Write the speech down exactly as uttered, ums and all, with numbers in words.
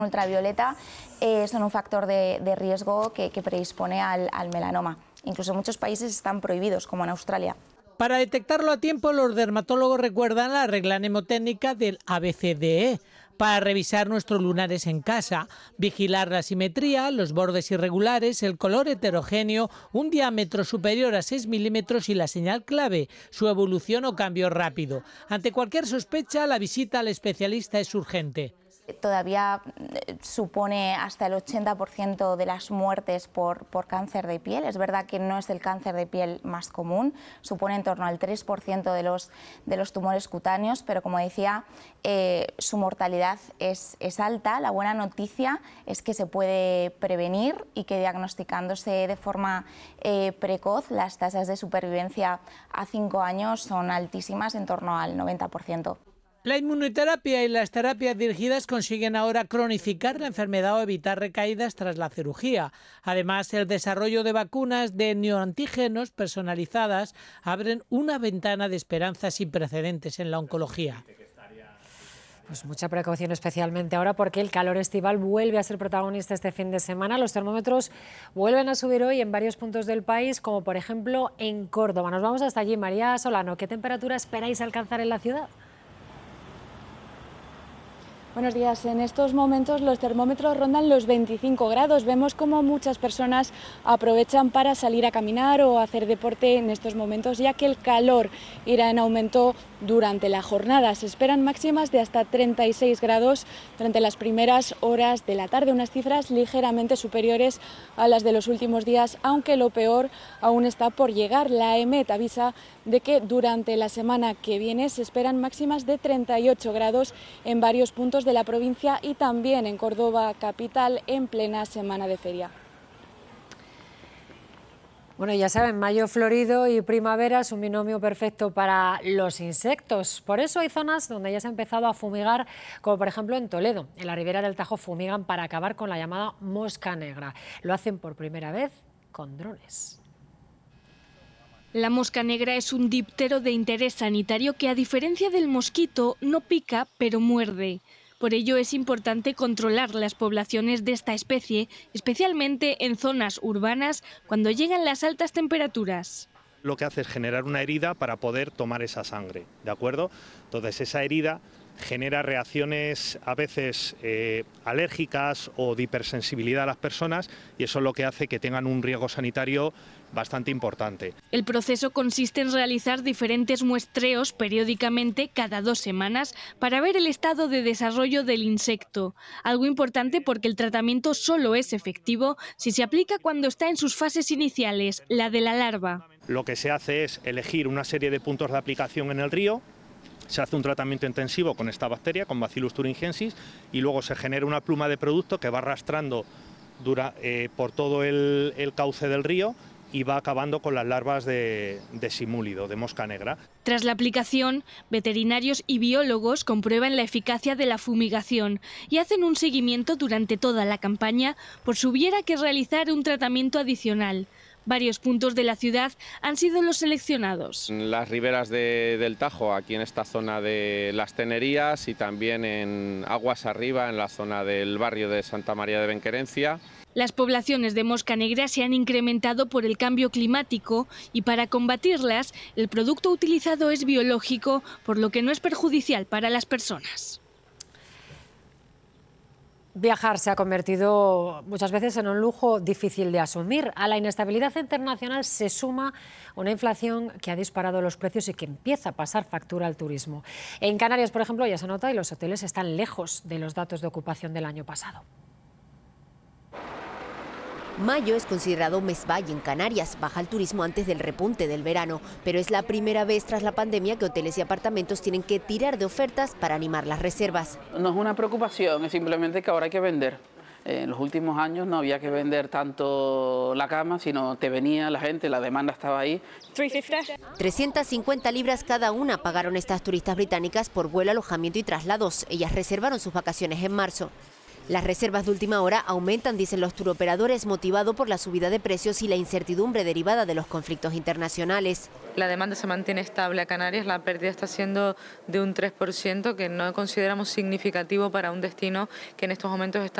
ultravioleta eh, son un factor de, de riesgo que, que predispone al, al melanoma. Incluso en muchos países están prohibidos, como en Australia. Para detectarlo a tiempo, los dermatólogos recuerdan la regla mnemotécnica del A B C D E para revisar nuestros lunares en casa, vigilar la simetría, los bordes irregulares, el color heterogéneo, un diámetro superior a seis milímetros y la señal clave, su evolución o cambio rápido. Ante cualquier sospecha, la visita al especialista es urgente. Todavía supone hasta el ochenta por ciento de las muertes por, por cáncer de piel. Es verdad que no es el cáncer de piel más común, supone en torno al tres por ciento de los, de los tumores cutáneos, pero como decía, eh, su mortalidad es, es alta. La buena noticia es que se puede prevenir y que diagnosticándose de forma eh, precoz las tasas de supervivencia a cinco años son altísimas, en torno al noventa por ciento. La inmunoterapia y las terapias dirigidas consiguen ahora cronificar la enfermedad o evitar recaídas tras la cirugía. Además, el desarrollo de vacunas de neoantígenos personalizadas abren una ventana de esperanza sin precedentes en la oncología. Pues mucha precaución, especialmente ahora porque el calor estival vuelve a ser protagonista este fin de semana. Los termómetros vuelven a subir hoy en varios puntos del país, como por ejemplo en Córdoba. Nos vamos hasta allí. María Solano, ¿qué temperatura esperáis alcanzar en la ciudad? Buenos días. En estos momentos los termómetros rondan los veinticinco grados. Vemos como muchas personas aprovechan para salir a caminar o hacer deporte en estos momentos, ya que el calor irá en aumento durante la jornada. Se esperan máximas de hasta treinta y seis grados durante las primeras horas de la tarde, unas cifras ligeramente superiores a las de los últimos días, aunque lo peor aún está por llegar. La EMET avisa de que durante la semana que viene se esperan máximas de treinta y ocho grados en varios puntos de la provincia y también en Córdoba capital en plena semana de feria. Bueno, ya saben, mayo florido y primavera es un binomio perfecto para los insectos. Por eso hay zonas donde ya se ha empezado a fumigar, como por ejemplo en Toledo. En la ribera del Tajo fumigan para acabar con la llamada mosca negra. Lo hacen por primera vez con drones. La mosca negra es un díptero de interés sanitario que, a diferencia del mosquito, no pica, pero muerde. Por ello es importante controlar las poblaciones de esta especie, especialmente en zonas urbanas cuando llegan las altas temperaturas. Lo que hace es generar una herida para poder tomar esa sangre, ¿de acuerdo? Entonces esa herida genera reacciones a veces eh, alérgicas o de hipersensibilidad a las personas y eso es lo que hace que tengan un riesgo sanitario bastante importante. El proceso consiste en realizar diferentes muestreos periódicamente cada dos semanas para ver el estado de desarrollo del insecto. Algo importante porque el tratamiento solo es efectivo si se aplica cuando está en sus fases iniciales, la de la larva. Lo que se hace es elegir una serie de puntos de aplicación en el río. Se hace un tratamiento intensivo con esta bacteria, con Bacillus thuringiensis, y luego se genera una pluma de producto que va arrastrando dura, eh, por todo el, el cauce del río y va acabando con las larvas de, de simúlido, de mosca negra. Tras la aplicación, veterinarios y biólogos comprueban la eficacia de la fumigación y hacen un seguimiento durante toda la campaña por si hubiera que realizar un tratamiento adicional. Varios puntos de la ciudad han sido los seleccionados. En las riberas de, del Tajo, aquí en esta zona de Las Tenerías, y también en aguas arriba, en la zona del barrio de Santa María de Benquerencia. Las poblaciones de mosca negra se han incrementado por el cambio climático y para combatirlas, el producto utilizado es biológico, por lo que no es perjudicial para las personas. Viajar se ha convertido muchas veces en un lujo difícil de asumir. A la inestabilidad internacional se suma una inflación que ha disparado los precios y que empieza a pasar factura al turismo. En Canarias, por ejemplo, ya se nota y los hoteles están lejos de los datos de ocupación del año pasado. Mayo es considerado mes valle en Canarias, baja el turismo antes del repunte del verano, pero es la primera vez tras la pandemia que hoteles y apartamentos tienen que tirar de ofertas para animar las reservas. No es una preocupación, es simplemente que ahora hay que vender. En los últimos años no había que vender tanto la cama, sino te venía la gente, la demanda estaba ahí. trescientas cincuenta libras cada una pagaron estas turistas británicas por vuelo, alojamiento y traslados. Ellas reservaron sus vacaciones en marzo. Las reservas de última hora aumentan, dicen los turoperadores, motivado por la subida de precios y la incertidumbre derivada de los conflictos internacionales. La demanda se mantiene estable a Canarias, la pérdida está siendo de un tres por ciento, que no consideramos significativo para un destino que en estos momentos está